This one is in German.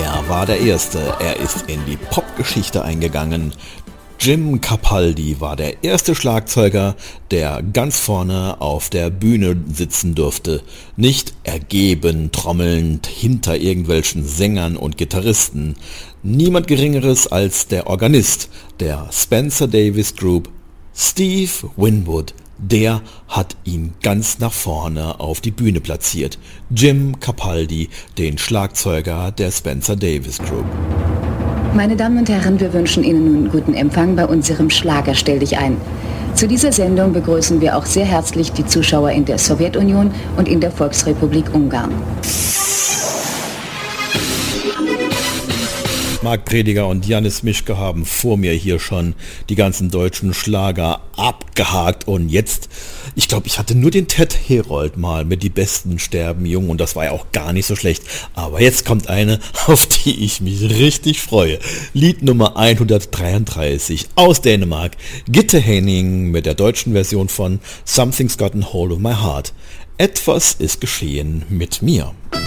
Er war der Erste, er ist in die Popgeschichte eingegangen. Jim Capaldi war der erste Schlagzeuger, der ganz vorne auf der Bühne sitzen durfte. Nicht ergeben, trommelnd hinter irgendwelchen Sängern und Gitarristen. Niemand Geringeres als der Organist der Spencer Davis Group, Steve Winwood. Der hat ihn ganz nach vorne auf die Bühne platziert. Jim Capaldi, den Schlagzeuger der Spencer Davis Group. Meine Damen und Herren, wir wünschen Ihnen nun guten Empfang bei unserem Schlager Stell dich ein. Zu dieser Sendung begrüßen wir auch sehr herzlich die Zuschauer in der Sowjetunion und in der Volksrepublik Ungarn. Marc Prediger und Janis Mischke haben vor mir hier schon die ganzen deutschen Schlager abgehakt und jetzt, ich glaube, ich hatte nur den Ted Herold mal mit Die Besten sterben jung und das war ja auch gar nicht so schlecht. Aber jetzt kommt eine, auf die ich mich richtig freue. Lied Nummer 133 aus Dänemark. Gitte Henning mit der deutschen Version von Something's Gotten Hold of My Heart. Etwas ist geschehen mit mir.